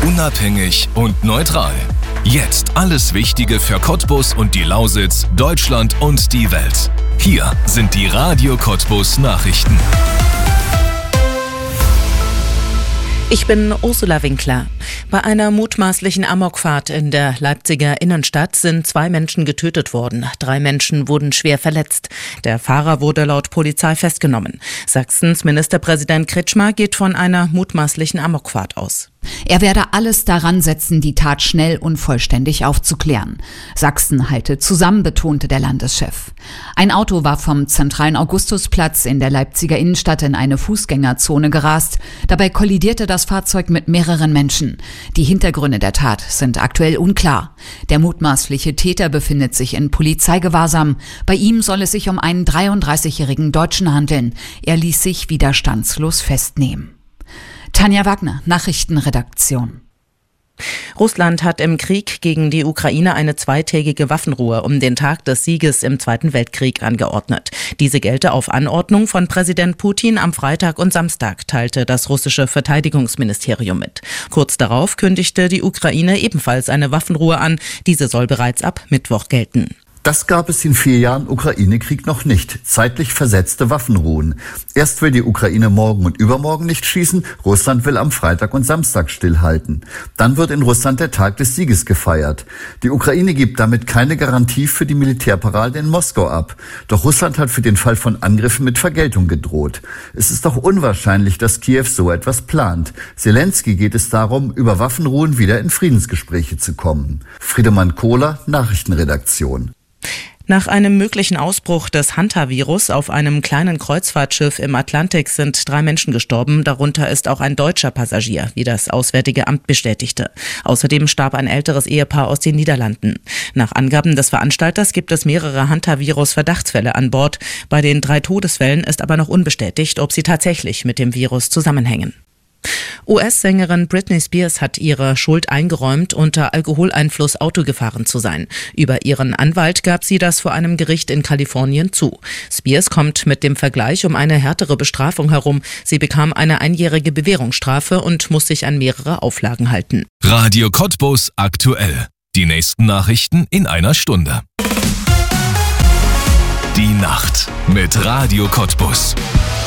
Unabhängig und neutral. Jetzt alles Wichtige für Cottbus und die Lausitz, Deutschland und die Welt. Hier sind die Radio Cottbus Nachrichten. Ich bin Ursula Winkler. Bei einer mutmaßlichen Amokfahrt in der Leipziger Innenstadt sind 2 Menschen getötet worden. 3 Menschen wurden schwer verletzt. Der Fahrer wurde laut Polizei festgenommen. Sachsens Ministerpräsident Kretschmer geht von einer mutmaßlichen Amokfahrt aus. Er werde alles daran setzen, die Tat schnell und vollständig aufzuklären. Sachsen halte zusammen, betonte der Landeschef. Ein Auto war vom zentralen Augustusplatz in der Leipziger Innenstadt in eine Fußgängerzone gerast. Dabei kollidierte das Fahrzeug mit mehreren Menschen. Die Hintergründe der Tat sind aktuell unklar. Der mutmaßliche Täter befindet sich in Polizeigewahrsam. Bei ihm soll es sich um einen 33-jährigen Deutschen handeln. Er ließ sich widerstandslos festnehmen. Tanja Wagner, Nachrichtenredaktion. Russland hat im Krieg gegen die Ukraine eine 2-tägige Waffenruhe um den Tag des Sieges im Zweiten Weltkrieg angeordnet. Diese gelte auf Anordnung von Präsident Putin am Freitag und Samstag, teilte das russische Verteidigungsministerium mit. Kurz darauf kündigte die Ukraine ebenfalls eine Waffenruhe an. Diese soll bereits ab Mittwoch gelten. Das gab es in 4 Jahren Ukraine-Krieg noch nicht. Zeitlich versetzte Waffenruhen. Erst will die Ukraine morgen und übermorgen nicht schießen. Russland will am Freitag und Samstag stillhalten. Dann wird in Russland der Tag des Sieges gefeiert. Die Ukraine gibt damit keine Garantie für die Militärparade in Moskau ab. Doch Russland hat für den Fall von Angriffen mit Vergeltung gedroht. Es ist doch unwahrscheinlich, dass Kiew so etwas plant. Zelensky geht es darum, über Waffenruhen wieder in Friedensgespräche zu kommen. Friedemann Kohler, Nachrichtenredaktion. Nach einem möglichen Ausbruch des Hantavirus auf einem kleinen Kreuzfahrtschiff im Atlantik sind 3 Menschen gestorben. Darunter ist auch ein deutscher Passagier, wie das Auswärtige Amt bestätigte. Außerdem starb ein älteres Ehepaar aus den Niederlanden. Nach Angaben des Veranstalters gibt es mehrere Hantavirus-Verdachtsfälle an Bord. Bei den 3 Todesfällen ist aber noch unbestätigt, ob sie tatsächlich mit dem Virus zusammenhängen. US-Sängerin Britney Spears hat ihre Schuld eingeräumt, unter Alkoholeinfluss Auto gefahren zu sein. Über ihren Anwalt gab sie das vor einem Gericht in Kalifornien zu. Spears kommt mit dem Vergleich um eine härtere Bestrafung herum. Sie bekam eine 1-jährige Bewährungsstrafe und muss sich an mehrere Auflagen halten. Radio Cottbus aktuell. Die nächsten Nachrichten in einer Stunde. Die Nacht mit Radio Cottbus.